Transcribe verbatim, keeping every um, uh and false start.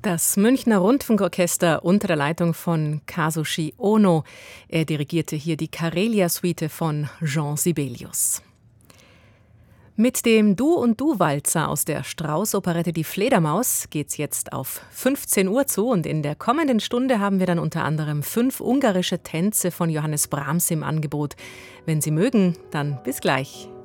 Das Münchner Rundfunkorchester unter der Leitung von Kazushi Ono. Er dirigierte hier die Karelia-Suite von Jean Sibelius. Mit dem Du und Du-Walzer aus der Strauss-Operette Die Fledermaus geht's jetzt auf fünfzehn Uhr zu und in der kommenden Stunde haben wir dann unter anderem fünf ungarische Tänze von Johannes Brahms im Angebot. Wenn Sie mögen, dann bis gleich.